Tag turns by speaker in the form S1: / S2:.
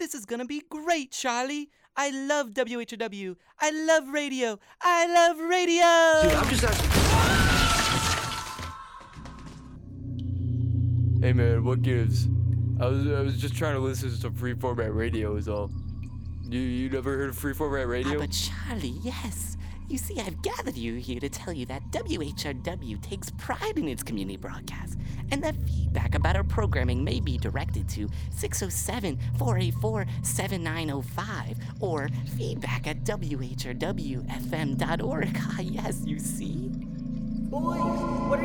S1: This is gonna be great, Charlie. I love WHRW. I love radio. I love radio!
S2: Dude, I'm just
S3: Hey man, what gives? I was just trying to listen to some free format radio is all. You never heard of free format radio?
S4: But Charlie, yes. You see, I've gathered you here to tell you that WHRW takes pride in its community broadcasts, and that feedback about our programming may be directed to 607-484-7905 or feedback@whrwfm.org. Ah, yes, you see?
S5: Boys, what are